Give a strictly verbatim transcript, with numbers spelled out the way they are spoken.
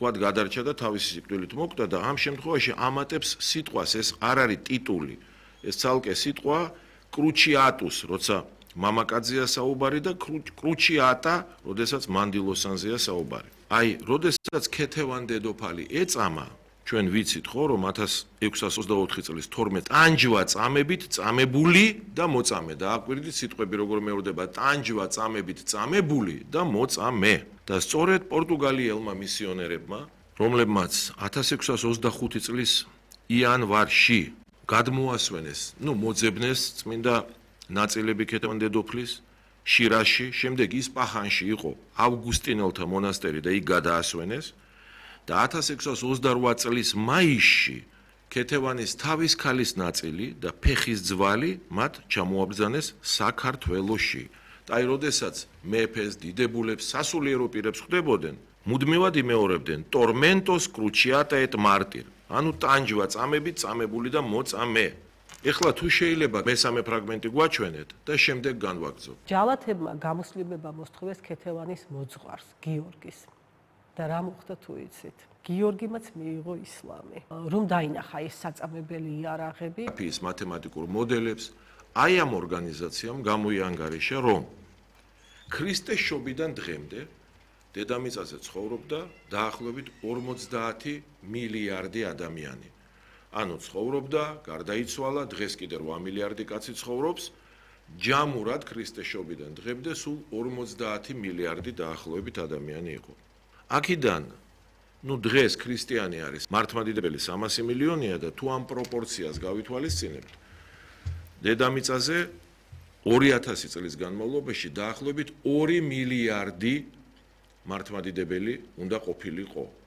თქვათ გადარჩა და თავისი სიკვდილით მოკვდა და ამ შემთხვევაში ამატებს სიტყვას, ეს არ არის ტიტული, ეს ცალკე სიტყვა კრუჩიატუს, როცა მამაკაცზეა საუბარი და კრუჩიატა, როდესაც მანდილოსანზეა საუბარი. აი, როდესაც ქეთევან დედოფალი ეწამა, ჩვენ ვიცით ხო, რომ ათას ექვსას ოცდაოთხი წლის თორმეტ ტანჯვა წამებით წამებული და მოწამე და აკვირდით სიტყვები როგორ მეორდება ტანჯვა წამებით წამებული და მოწამე. და სწორედ პორტუგალიელმა მისიონერებმა, რომლებმაც ათას ექვსას ოცდახუთი წლის იანვარში გადმოასვენეს, ну, მოძებნეს წმინდა ნაწილები ქეთევან დედოფლის შირაში, შემდეგ ისპაჰანში იყო ავგუსტინელთა მონასტერი და იქ გადაასვენეს და ათას ექვსას ოცდარვა წლის მაისში ქეთევანის თავის ქალის ნაწილი და ფეხის ძვალი მათ ჩამოაბრძანეს საქართველოში. და აი, როდესაც მეფეს, დიდებულებს, სასულიერო პირებს ხვდებოდნენ, მუდმივად იმეორებდნენ tormentos cruciata et martir. ანუ ტანჯვა წამებით წამებული და მოწამე. ეხლა თუ შეიძლება მესამე ფრაგმენტი გვაჩვენეთ და შემდეგ განვაგრძობ. ჯალათებმა გამოსლიბება მოსთხოვეს ქეთევანის მოძღვარს, გიორგის. და რა მოხდა თუ იცით? გიორგიმაც მიიღო ისლამი. რომ დაინახა ეს საწამებელი იარაღები. ის მათემატიკურ მოდელებს აი ამ ორგანიზაციამ გამოიანგარიშა, რომ ქრისტეს შობიდან დღემდე დედამიწაზე ცხოვრობდა დაახლოებით ორმოცდაათი მილიარდი ადამიანი. ანუ ცხოვრობდა, გარდაიცვალა, დღეს კიდე რვა მილიარდი კაცი ცხოვრობს, ჯამურად ქრისტეს შობიდან დღემდე სულ ორმოცდაათი მილიარდი დაახლოებით ადამიანი იყო. აქედან, ну, დღეს ქრისტიანი არის მართლმადიდებელი სამასი მილიონია და თუ ამ პროპორციას გავითვალისწინებთ, დედამიწაზე ორი ათასი წლის განმავლობაში დაახლოებით ორი მილიარდი მართლმადიდებელი უნდა ყოფილიყო.